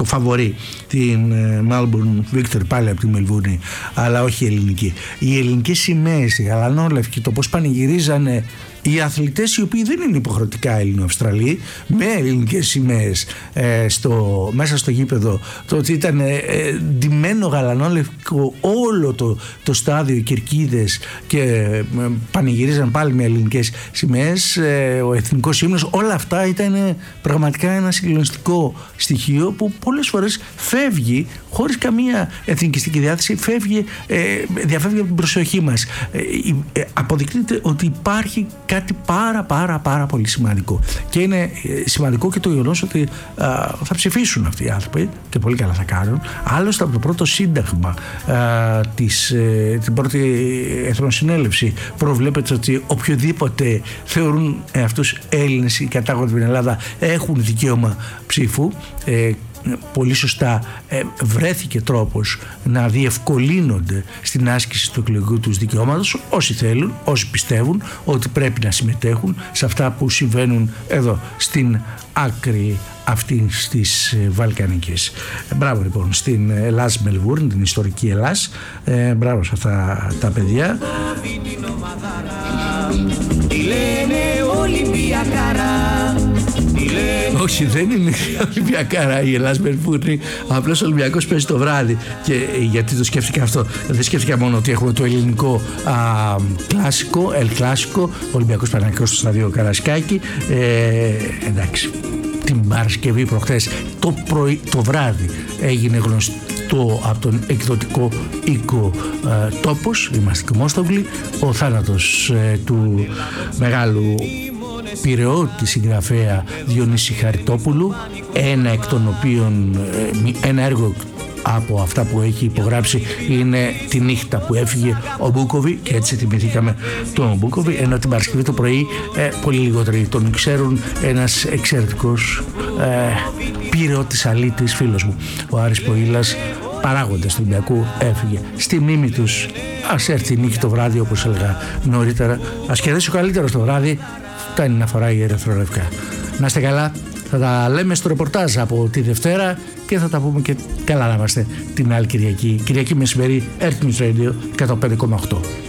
το φαβορί, την Melbourne Victory, πάλι από τη Μελβούρνη, αλλά όχι η ελληνική. Οι ελληνικές σημαίες, οι γαλανόλευκοι, το πώς πανηγυρίζανε οι αθλητές οι οποίοι δεν είναι υποχρεωτικά Έλληνο-Αυστραλοί, με ελληνικές σημαίες μέσα στο γήπεδο, το ότι ήταν ντυμένο γαλανόλευκο όλο το στάδιο, οι κερκίδες, και πανηγυρίζαν πάλι με ελληνικές σημαίες, ο εθνικός ύμνος, όλα αυτά ήταν πραγματικά ένα συγκλονιστικό στοιχείο που πολλές φορές φεύγει χωρίς καμία εθνικιστική διάθεση, διαφεύγει από την προσοχή μας. Αποδεικνύεται ότι υπάρχει κάτι πάρα πολύ σημαντικό, και είναι σημαντικό και το γεγονός ότι θα ψηφίσουν αυτοί οι άνθρωποι, και πολύ καλά θα κάνουν. Άλλωστε, από το πρώτο σύνταγμα, την πρώτη Εθνοσυνέλευση, προβλέπεται ότι οποιοδήποτε θεωρούν αυτούς Έλληνες ή κατάγονται από την Ελλάδα έχουν δικαίωμα ψήφου. Πολύ σωστά βρέθηκε τρόπος να διευκολύνονται στην άσκηση του εκλογικού τους δικαιώματος όσοι θέλουν, όσοι πιστεύουν ότι πρέπει να συμμετέχουν σε αυτά που συμβαίνουν εδώ στην άκρη αυτής της Βαλκανικής. Μπράβο λοιπόν στην Ελλάς Μελβούρν, την ιστορική Ελλάς, μπράβο σε αυτά τα παιδιά. Όχι, δεν είναι Ολυμπιακάρα η Ελλάς Μελβούρνη, απλώς ο Ολυμπιακός παίζει το βράδυ. Και γιατί το σκέφτηκα αυτό, δεν σκέφτηκα μόνο ότι έχουμε το ελληνικό κλάσικο, Κλάσικο, ο Ολυμπιακός Παναθηναϊκός στο στάδιο Καρασκάκη, εντάξει. Την Παρασκευή προχθές το βράδυ έγινε γνωστό από τον εκδοτικό οίκο Τόπος, είμαστε Κομμόστοβλοι, ο θάνατος του μεγάλου πειραιώτη συγγραφέα Διονύση Χαριτόπουλου, ένα έργο από αυτά που έχει υπογράψει είναι τη νύχτα που έφυγε ο Μπούκοβι, και έτσι θυμηθήκαμε τον Μπούκοβι, ενώ την Παρασκευή το πρωί πολύ λιγότεροι τον ξέρουν, ένας εξαιρετικός πειραιώτης αλήτης φίλος μου, ο Άρης Ποήλας, παράγοντας του Ολυμπιακού, έφυγε. Στη μνήμη τους ας έρθει η νύχη το βράδυ, όπως έλεγα νωρίτερα, ας κερδίσει ο καλύτερος το βράδυ, φτάνει να φοράει ερυθρόλευκα. Να είστε καλά, θα τα λέμε στο ρεπορτάζ από τη Δευτέρα, και θα τα πούμε και καλά να είμαστε την άλλη Κυριακή μεσημέρι, Earth News Radio 105,8.